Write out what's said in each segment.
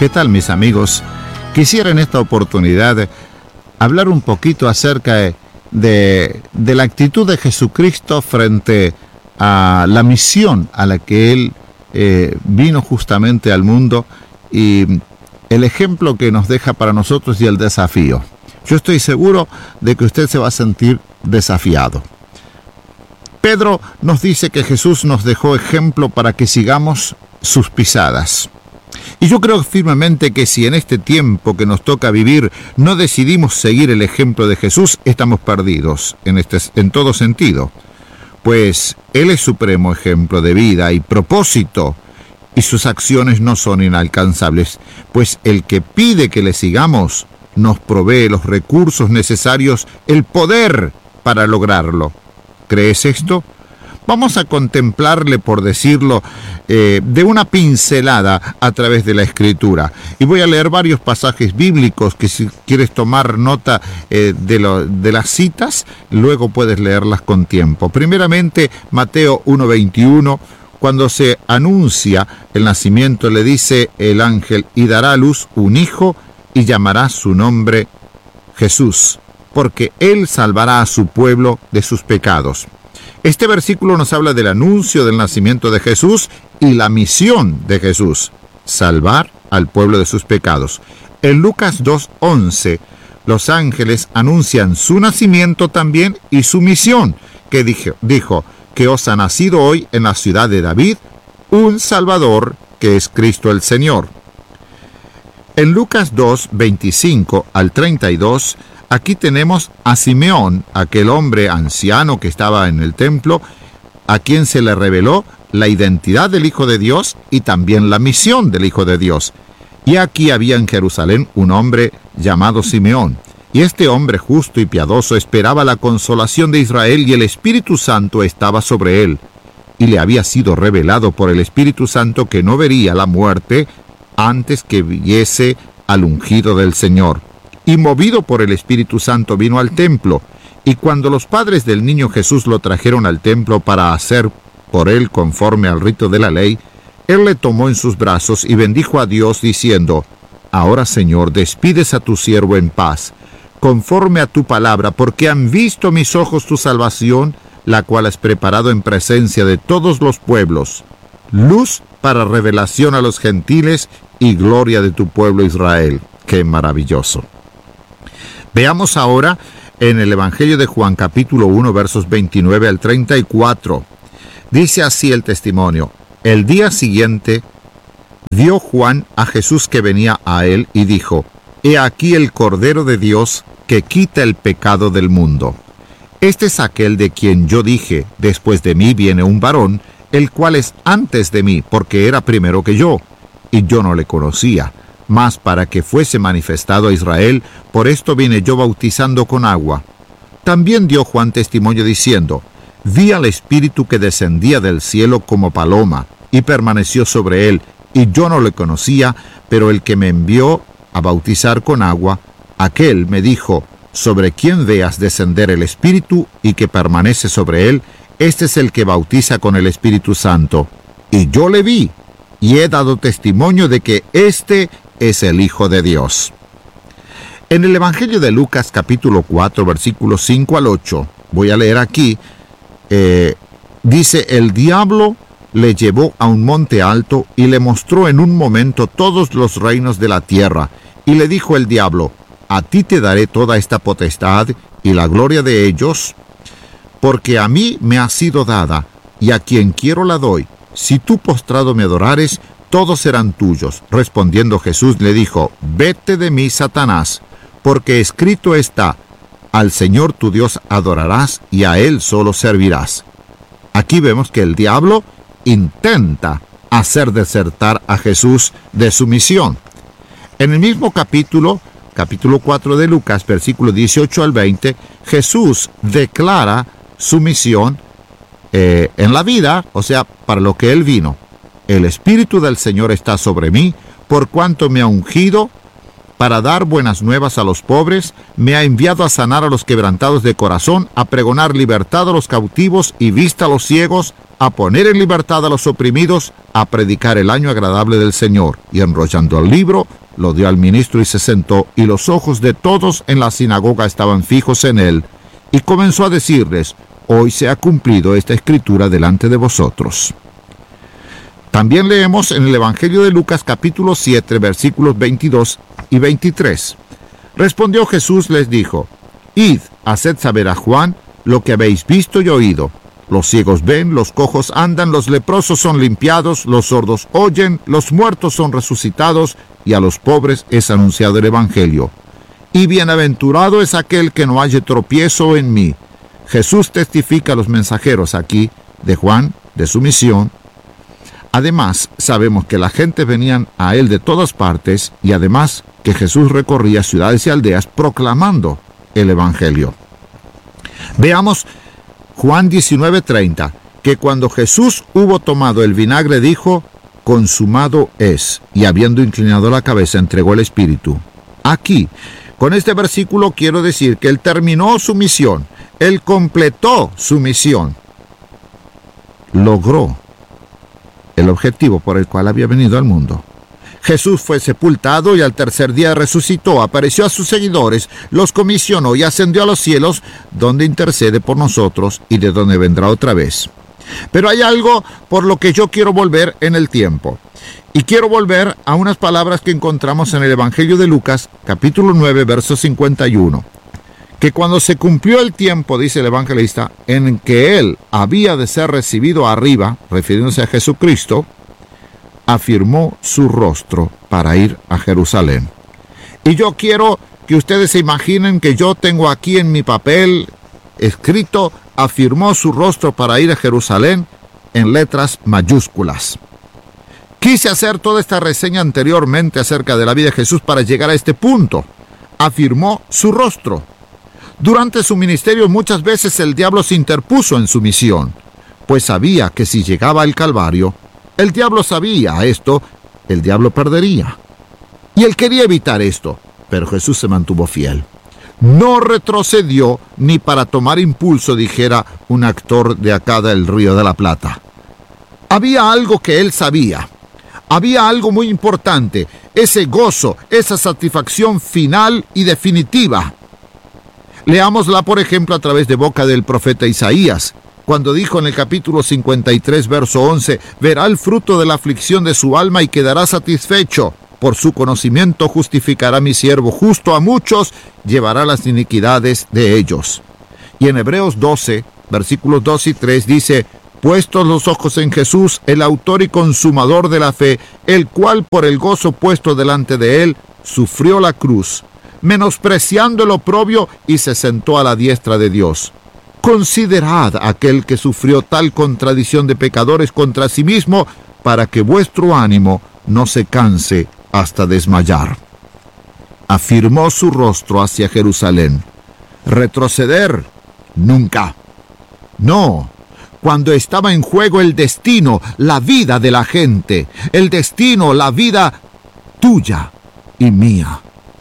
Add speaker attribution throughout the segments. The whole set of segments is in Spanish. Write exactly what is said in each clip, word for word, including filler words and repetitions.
Speaker 1: ¿Qué tal, mis amigos? Quisiera en esta oportunidad hablar un poquito acerca de, de la actitud de Jesucristo frente a la misión a la que Él eh, vino justamente al mundo y el ejemplo que nos deja para nosotros y el desafío. Yo estoy seguro de que usted se va a sentir desafiado. Pedro nos dice que Jesús nos dejó ejemplo para que sigamos sus pisadas. Y yo creo firmemente que si en este tiempo que nos toca vivir no decidimos seguir el ejemplo de Jesús, estamos perdidos en, este, en todo sentido. Pues Él es supremo ejemplo de vida y propósito, y sus acciones no son inalcanzables, pues el que pide que le sigamos nos provee los recursos necesarios, el poder para lograrlo. ¿Crees esto? Vamos a contemplarle, por decirlo, eh, de una pincelada a través de la Escritura. Y voy a leer varios pasajes bíblicos que si quieres tomar nota eh, de, lo, de las citas, luego puedes leerlas con tiempo. Primeramente, Mateo uno veintiuno, cuando se anuncia el nacimiento, le dice el ángel, y dará a luz un hijo y llamará su nombre Jesús, porque Él salvará a su pueblo de sus pecados. Este versículo nos habla del anuncio del nacimiento de Jesús y la misión de Jesús, salvar al pueblo de sus pecados. En Lucas dos once, los ángeles anuncian su nacimiento también y su misión, que dijo, dijo que os ha nacido hoy en la ciudad de David un Salvador, que es Cristo el Señor. En Lucas dos veinticinco al treinta y dos, aquí tenemos a Simeón, aquel hombre anciano que estaba en el templo, a quien se le reveló la identidad del Hijo de Dios y también la misión del Hijo de Dios. Y aquí había en Jerusalén un hombre llamado Simeón, y este hombre justo y piadoso esperaba la consolación de Israel, y el Espíritu Santo estaba sobre él, y le había sido revelado por el Espíritu Santo que no vería la muerte antes que viese al ungido del Señor. Y movido por el Espíritu Santo vino al templo, y cuando los padres del niño Jesús lo trajeron al templo para hacer por él conforme al rito de la ley, él le tomó en sus brazos y bendijo a Dios diciendo, Ahora, Señor, despides a tu siervo en paz, conforme a tu palabra, porque han visto mis ojos tu salvación, la cual has preparado en presencia de todos los pueblos, luz para revelación a los gentiles y gloria de tu pueblo Israel. ¡Qué maravilloso! Veamos ahora en el Evangelio de Juan, capítulo uno, versos veintinueve al treinta y cuatro. Dice así el testimonio. El día siguiente vio Juan a Jesús que venía a él y dijo, He aquí el Cordero de Dios que quita el pecado del mundo. Este es aquel de quien yo dije, después de mí viene un varón, el cual es antes de mí, porque era primero que yo, y yo no le conocía. Mas para que fuese manifestado a Israel, por esto vine yo bautizando con agua. También dio Juan testimonio diciendo, Vi al Espíritu que descendía del cielo como paloma, y permaneció sobre él, y yo no le conocía, pero el que me envió a bautizar con agua, aquel me dijo, sobre quien veas descender el Espíritu y que permanece sobre él, este es el que bautiza con el Espíritu Santo. Y yo le vi, y he dado testimonio de que este es el Hijo de Dios. En el Evangelio de Lucas, capítulo cuatro, versículos cinco al ocho, voy a leer aquí, eh, dice, el diablo le llevó a un monte alto y le mostró en un momento todos los reinos de la tierra, y le dijo el diablo, a ti te daré toda esta potestad y la gloria de ellos, porque a mí me ha sido dada, y a quien quiero la doy. Si tú postrado me adorares, todos serán tuyos. Respondiendo Jesús le dijo, vete de mí, Satanás, porque escrito está, al Señor tu Dios adorarás y a Él solo servirás. Aquí vemos que el diablo intenta hacer desertar a Jesús de su misión. En el mismo capítulo, capítulo cuatro de Lucas, versículos dieciocho al veinte, Jesús declara su misión eh, en la vida, o sea, para lo que Él vino. El Espíritu del Señor está sobre mí, por cuanto me ha ungido para dar buenas nuevas a los pobres, me ha enviado a sanar a los quebrantados de corazón, a pregonar libertad a los cautivos y vista a los ciegos, a poner en libertad a los oprimidos, a predicar el año agradable del Señor. Y enrollando el libro, lo dio al ministro y se sentó, y los ojos de todos en la sinagoga estaban fijos en él. Y comenzó a decirles: hoy se ha cumplido esta escritura delante de vosotros. También leemos en el Evangelio de Lucas capítulo siete, versículos veintidós y veintitrés. Respondió Jesús, les dijo: id, haced saber a Juan lo que habéis visto y oído. Los ciegos ven, los cojos andan, los leprosos son limpiados, los sordos oyen, los muertos son resucitados, y a los pobres es anunciado el Evangelio. Y bienaventurado es aquel que no halle tropiezo en mí. Jesús testifica a los mensajeros aquí de Juan, de su misión. Además, sabemos que la gente venían a él de todas partes, y además que Jesús recorría ciudades y aldeas proclamando el Evangelio. Veamos Juan diecinueve treinta, que cuando Jesús hubo tomado el vinagre dijo: consumado es, y habiendo inclinado la cabeza entregó el Espíritu. Aquí, con este versículo quiero decir que él terminó su misión, él completó su misión, logró el objetivo por el cual había venido al mundo. Jesús fue sepultado y al tercer día resucitó, apareció a sus seguidores, los comisionó y ascendió a los cielos, donde intercede por nosotros y de donde vendrá otra vez. Pero hay algo por lo que yo quiero volver en el tiempo. Y quiero volver a unas palabras que encontramos en el Evangelio de Lucas, capítulo nueve, verso cincuenta y uno. Que cuando se cumplió el tiempo, dice el evangelista, en que él había de ser recibido arriba, refiriéndose a Jesucristo, afirmó su rostro para ir a Jerusalén. Y yo quiero que ustedes se imaginen que yo tengo aquí en mi papel escrito: afirmó su rostro para ir a Jerusalén, en letras mayúsculas. Quise hacer toda esta reseña anteriormente acerca de la vida de Jesús para llegar a este punto. Afirmó su rostro. Durante su ministerio muchas veces el diablo se interpuso en su misión, pues sabía que si llegaba al Calvario, el diablo sabía esto, el diablo perdería. Y él quería evitar esto, pero Jesús se mantuvo fiel. No retrocedió ni para tomar impulso, dijera un actor de acá del Río de la Plata. Había algo que él sabía. Había algo muy importante, ese gozo, esa satisfacción final y definitiva. Leámosla, por ejemplo, a través de boca del profeta Isaías, cuando dijo en el capítulo cincuenta y tres, verso once, verá el fruto de la aflicción de su alma y quedará satisfecho. Por su conocimiento justificará mi siervo justo a muchos, llevará las iniquidades de ellos. Y en Hebreos doce, versículos dos y tres dice: puestos los ojos en Jesús, el autor y consumador de la fe, el cual por el gozo puesto delante de él, sufrió la cruz, menospreciando el oprobio, y se sentó a la diestra de Dios. Considerad aquel que sufrió tal contradicción de pecadores contra sí mismo, para que vuestro ánimo no se canse hasta desmayar. Afirmó su rostro hacia Jerusalén. Retroceder, nunca. No, cuando estaba en juego el destino, la vida de la gente, el destino, la vida tuya y mía.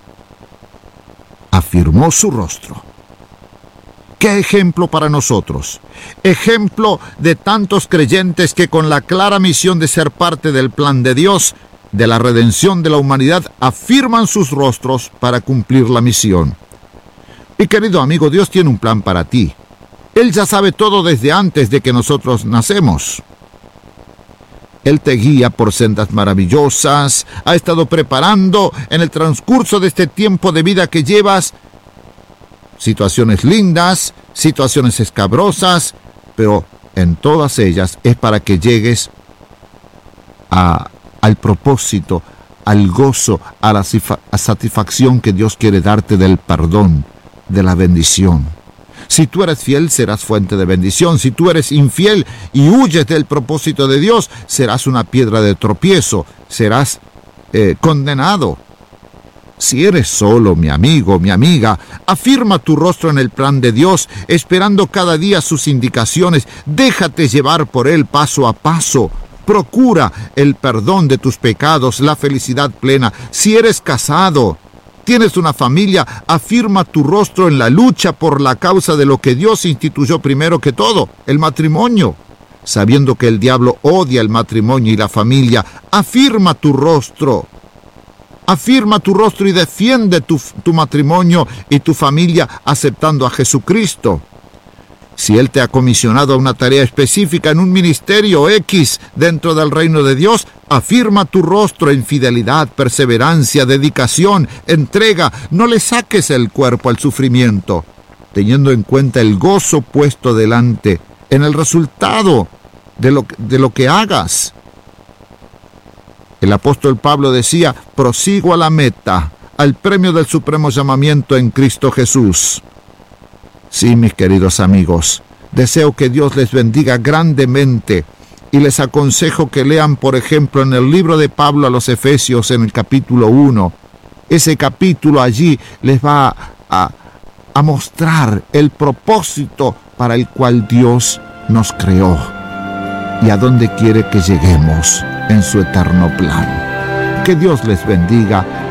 Speaker 1: Afirmó su rostro. ¿Qué ejemplo para nosotros? Ejemplo de tantos creyentes que con la clara misión de ser parte del plan de Dios, de la redención de la humanidad, afirman sus rostros para cumplir la misión. Y querido amigo, Dios tiene un plan para ti. Él ya sabe todo desde antes de que nosotros nacemos. Él te guía por sendas maravillosas, ha estado preparando en el transcurso de este tiempo de vida que llevas situaciones lindas, situaciones escabrosas, pero en todas ellas es para que llegues a, al propósito, al gozo, a la satisfacción que Dios quiere darte del perdón, de la bendición. Si tú eres fiel, serás fuente de bendición. Si tú eres infiel y huyes del propósito de Dios, serás una piedra de tropiezo, serás eh, condenado. Si eres solo, mi amigo, mi amiga, afirma tu rostro en el plan de Dios, esperando cada día sus indicaciones. Déjate llevar por Él paso a paso. Procura el perdón de tus pecados, la felicidad plena. Si eres casado, Tienes una familia, afirma tu rostro en la lucha por la causa de lo que Dios instituyó primero que todo, el matrimonio. Sabiendo que el diablo odia el matrimonio y la familia, afirma tu rostro. Afirma tu rostro y defiende tu, tu matrimonio y tu familia aceptando a Jesucristo. Si Él te ha comisionado a una tarea específica en un ministerio X dentro del reino de Dios, afirma tu rostro en fidelidad, perseverancia, dedicación, entrega. No le saques el cuerpo al sufrimiento, teniendo en cuenta el gozo puesto delante en el resultado de lo, de lo que hagas. El apóstol Pablo decía: prosigo a la meta, al premio del supremo llamamiento en Cristo Jesús. Sí, mis queridos amigos, deseo que Dios les bendiga grandemente y les aconsejo que lean, por ejemplo, en el libro de Pablo a los Efesios, en el capítulo uno. Ese capítulo allí les va a, a mostrar el propósito para el cual Dios nos creó y a dónde quiere que lleguemos en su eterno plan. Que Dios les bendiga